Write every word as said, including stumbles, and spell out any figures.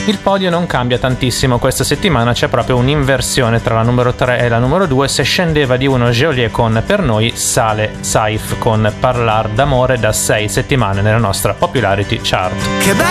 Il podio non cambia tantissimo questa settimana, c'è proprio un'inversione tra la numero tre e la numero due. Se scendeva di uno Geolier con Per noi, sale Saif con Parlar d'amore da sei settimane nella nostra Popularity Chart. Che